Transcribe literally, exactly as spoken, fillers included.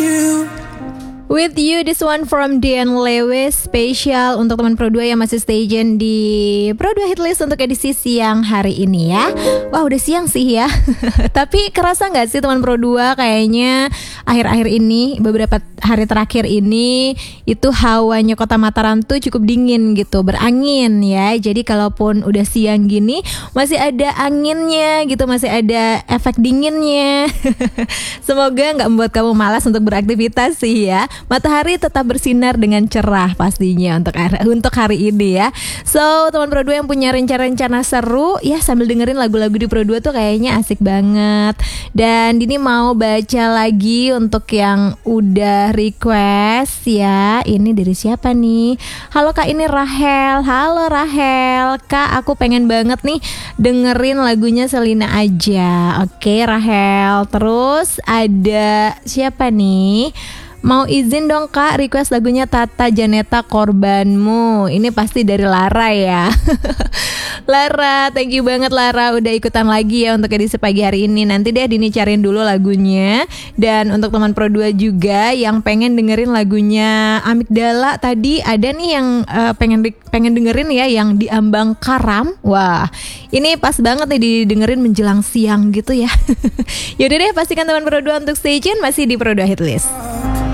you. With You, this one from Dian Lewis, spesial untuk teman Pro dua yang masih stay tune di Pro dua Hitlist untuk edisi siang hari ini ya. Wah udah siang sih ya. Tapi kerasa gak sih teman Pro dua kayaknya akhir-akhir ini, beberapa hari terakhir ini itu hawanya kota Mataram tuh cukup dingin gitu, berangin ya. Jadi kalaupun udah siang gini masih ada anginnya gitu, masih ada efek dinginnya. Semoga gak membuat kamu malas untuk beraktivitas sih ya. Matahari tetap bersinar dengan cerah pastinya untuk hari, untuk hari ini ya. So teman Pro dua yang punya rencana-rencana seru ya sambil dengerin lagu-lagu di Pro dua tuh kayaknya asik banget. Dan ini mau baca lagi untuk yang udah request ya. Ini dari siapa nih? Halo Kak, ini Rahel. Halo Rahel. Kak, aku pengen banget nih dengerin lagunya Selina aja. Oke Rahel. Terus ada siapa nih? Mau izin dong Kak, request lagunya Tata Janeta Korbanmu. Ini pasti dari Lara ya. Lara, thank you banget Lara udah ikutan lagi ya untuk edisi pagi hari ini. Nanti deh Dini cariin dulu lagunya. Dan untuk teman Pro dua juga yang pengen dengerin lagunya Amigdala, tadi ada nih yang uh, pengen pengen dengerin ya yang Diambang Karam. Wah, ini pas banget nih didengerin menjelang siang gitu ya. Yaudah deh, pastikan teman Pro dua untuk stay tune masih di Pro dua Hitlist.